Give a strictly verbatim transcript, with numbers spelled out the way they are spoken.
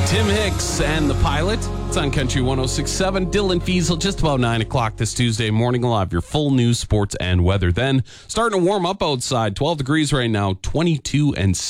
Tim Hicks and the Pilot. It's on Country one oh six point seven. Dylan Fiesel, just about nine o'clock this Tuesday morning. We'll have your full news, sports, and weather then. Starting to warm up outside. twelve degrees right now, twenty-two and